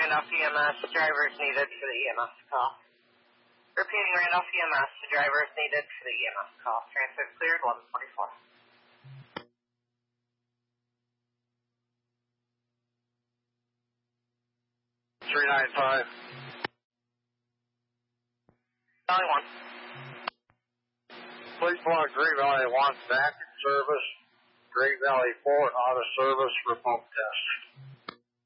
Randolph EMS, drivers needed for the EMS call. Repeating Randolph EMS, drivers needed for the EMS call. Transit cleared, 1144. $395. Valley 1. Police block Green Valley 1 back in service. Green Valley 4 out of service for pump test.